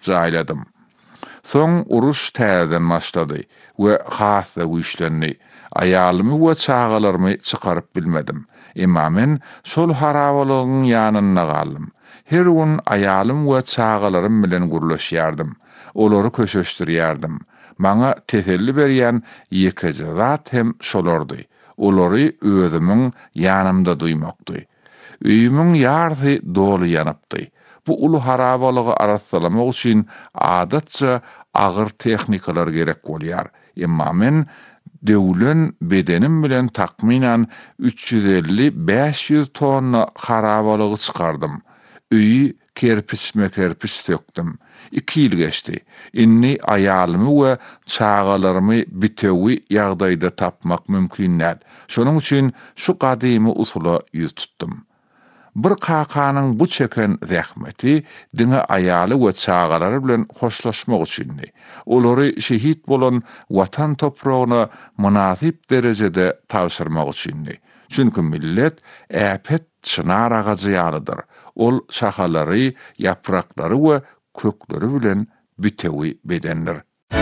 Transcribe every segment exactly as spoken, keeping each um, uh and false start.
jaýladym. Soň uruş täzeden başlady we hassa güýçlendi. Aýalymy we çagalarmy çykaryp bilmedim. Emma men şol harabalygyň ýanyna galdym. Her gün aýalym we çagalarym bilen gurlaşýardym. Olary köşeşdirýärdim. Maňa teselli berýän ýeke zat hem şolardy. Olary özümiň ýanymda duýmakdy. Üýümiň ýardy doly ýanypdy. Bu ulu harabalygy aratsalamak üçin adatça agyr tehnikalar gerek bolýar. Emma men döwlen bedenim bilen takminan üç yüz elli beş yüz tonna harabalygy çykardym. Üýi kerpiçme kerpiç tökdüm. iki ýyl geçdi. Inni aýalymy we çagalarymı bitewi ýagdaýda tapmak mümkin näl. Şonuň üçin şu gadymy usula ýüz tutdum. Bir kakanyň bu çeken zähmeti diňe aýaly we çagalary bilen hoşlaşmak üçindi. Olary şehit bolan watan topragyna münasip derejede tawsyrmak üçindi. Çünki millet äpet çınar agacy ýalydyr. Ol şahalary, yapraklary we kökleri bilen bitewi bedendir.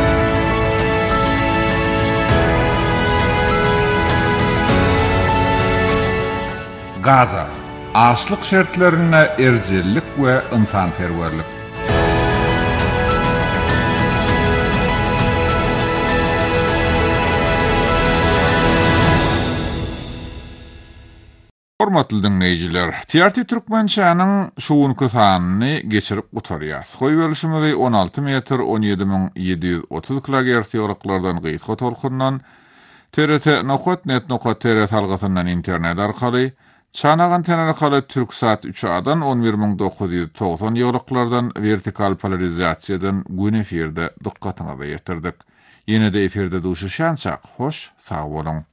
Gaza açlyk şertlerine erjellik we ynsanperwerlik. Hormatly dinleýijiler, T R T Türkmençanyň şuwunky sanyny geçirip gutarýar. Goý bölüşimizi on alty metr on ýedi min ýedi ýüz otuz kilohertz ýolaklardan gyýtga torkundan T R T nokta net nokta t r salgysyndan internet arkaly Çanagan tenarkaly Türksat üç adan on bir min dokuz ýüz togson ýolaklardan vertikal polarizasiýadan gün efirde dykkatyňyza ýetirdik. Ýene-de efirde duşuşançak, hoş, sag bolun.